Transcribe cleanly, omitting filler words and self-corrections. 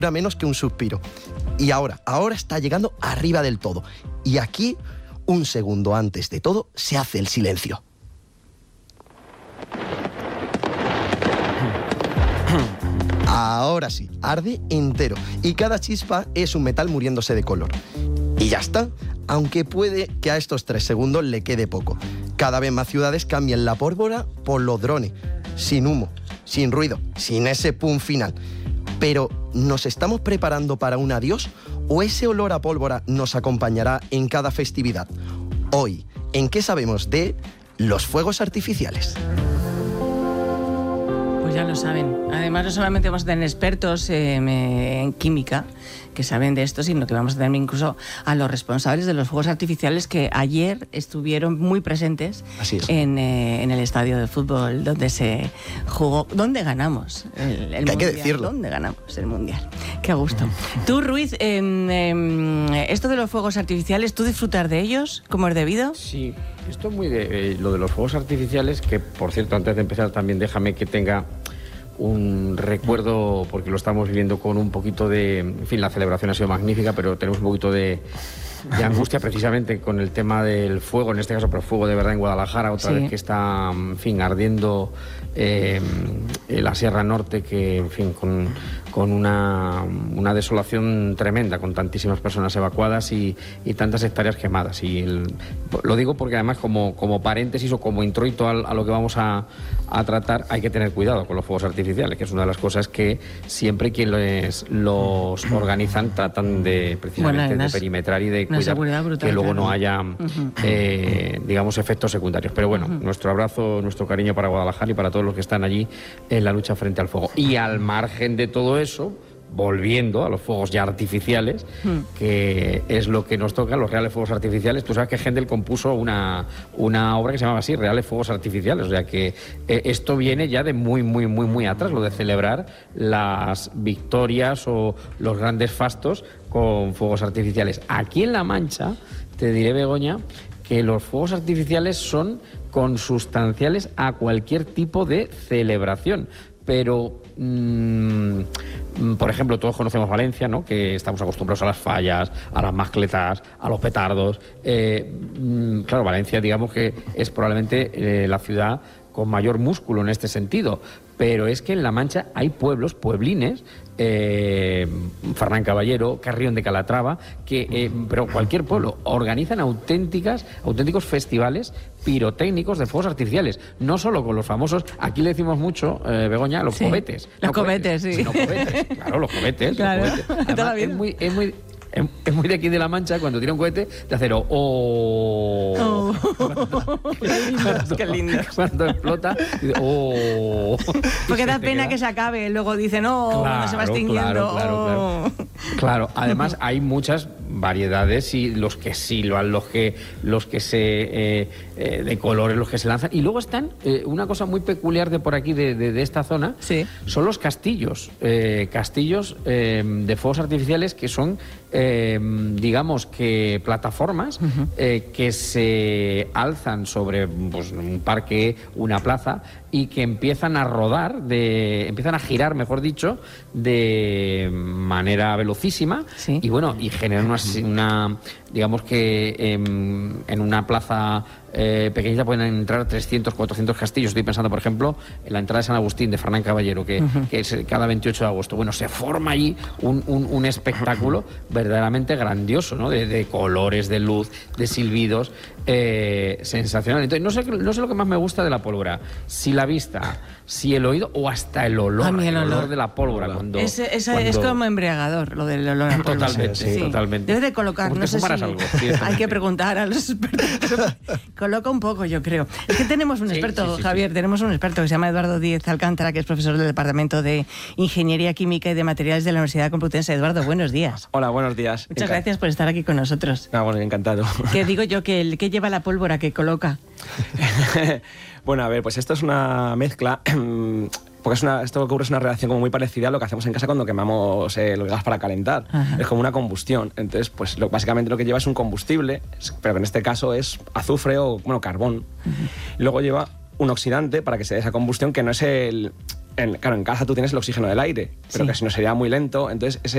menos que un suspiro. Y ahora está llegando arriba del todo. Y aquí, un segundo antes de todo, se hace el silencio. Ahora sí, arde entero. Y cada chispa es un metal muriéndose de color. Y ya está. Aunque puede que a estos 3 segundos le quede poco. Cada vez más ciudades cambian la pólvora por los drones. Sin humo, sin ruido, sin ese pum final. Pero, ¿nos estamos preparando para un adiós? ¿O ese olor a pólvora nos acompañará en cada festividad? Hoy, ¿en qué sabemos de los fuegos artificiales? Pues ya lo saben. Además, no solamente vamos a tener expertos en química que saben de esto, sino que vamos a tener incluso a los responsables de los fuegos artificiales que ayer estuvieron muy presentes en el estadio de fútbol donde se jugó, donde ganamos el Mundial. Hay que decirlo. Donde ganamos el Mundial. Qué gusto. Tú, Ruiz, esto de los fuegos artificiales, ¿tú disfrutas de ellos como es debido? Sí, esto es muy de lo de los fuegos artificiales, que por cierto, antes de empezar también déjame que tenga un recuerdo, porque lo estamos viviendo con un poquito de... En fin, la celebración ha sido magnífica, pero tenemos un poquito de angustia precisamente con el tema del fuego, en este caso, pero fuego de verdad en Guadalajara, otra vez que está, en fin, ardiendo la Sierra Norte, que, en fin, con una desolación tremenda, con tantísimas personas evacuadas y tantas hectáreas quemadas. Y lo digo porque además como paréntesis o como introito a lo que vamos a tratar, hay que tener cuidado con los fuegos artificiales, que es una de las cosas que siempre quienes los organizan tratan de precisamente de perimetrar y de cuidar brutal, que luego no haya digamos efectos secundarios. Pero bueno, nuestro abrazo, nuestro cariño para Guadalajara y para todos los que están allí en la lucha frente al fuego. Y al margen de todo eso, volviendo a los fuegos ya artificiales, que es lo que nos toca, los reales fuegos artificiales. Tú sabes que Händel compuso una obra que se llamaba así, Reales Fuegos Artificiales, o sea que esto viene ya de muy atrás, lo de celebrar las victorias o los grandes fastos con fuegos artificiales. Aquí en La Mancha, te diré, Begoña, que los fuegos artificiales son consustanciales a cualquier tipo de celebración, pero por ejemplo, todos conocemos Valencia, ¿no? Que estamos acostumbrados a las fallas, a las mascletas, a los petardos. Claro, Valencia, digamos que es probablemente la ciudad con mayor músculo en este sentido, pero es que en La Mancha hay pueblines, Fernán Caballero, Carrión de Calatrava, pero cualquier pueblo, organizan auténticos festivales pirotécnicos de fuegos artificiales, no solo con los famosos, aquí le decimos mucho, Begoña, los cohetes. Los cohetes, sí. Sino cohetes, claro, los cohetes. Claro. Los cohetes. Además, es muy de aquí de La Mancha, cuando tira un cohete, de hacer Qué lindo. Cuando explota, dice, porque da pena que se acabe, luego dicen, cuando se va extinguiendo. Claro, además hay muchas variedades y los que se de colores, los que se lanzan. Y luego están, una cosa muy peculiar de por aquí, de esta zona, son los castillos. Castillos de fuegos artificiales que son, digamos que plataformas que se alzan sobre un parque, una plaza, y que empiezan a rodar, empiezan a girar, mejor dicho, de manera velocísima, y bueno, y generan digamos que en una plaza pequeñita pueden entrar 300, 400 castillos. Estoy pensando, por ejemplo, en la entrada de San Agustín de Fernán Caballero, que es cada 28 de agosto. Bueno, se forma allí un espectáculo verdaderamente grandioso, ¿no? De colores, de luz, de silbidos, sensacional. Entonces, no sé lo que más me gusta de la pólvora, si la vista, si el oído o hasta el olor. A mí el olor de la pólvora. Es como embriagador, lo del olor a pólvora. Totalmente. Debe de colocar, no sé si algo, hay que preguntar a los expertos. Coloca un poco, yo creo. Es que tenemos un experto, Javier, tenemos un experto que se llama Eduardo Díez Alcántara, que es profesor del Departamento de Ingeniería Química y de Materiales de la Universidad Complutense. Eduardo, buenos días. Hola, buenos días. Muchas gracias por estar aquí con nosotros. Bueno, encantado. ¿Qué digo yo? ¿Qué lleva la pólvora que coloca? Bueno, a ver, pues esto es una mezcla, porque esto que ocurre es una reacción como muy parecida a lo que hacemos en casa cuando quemamos el gas para calentar. Es como una combustión. Entonces, pues básicamente lo que lleva es un combustible, pero que en este caso es azufre o, carbón. Luego lleva un oxidante para que se dé esa combustión, que no es claro, en casa tú tienes el oxígeno del aire, pero que si no sería muy lento. Entonces,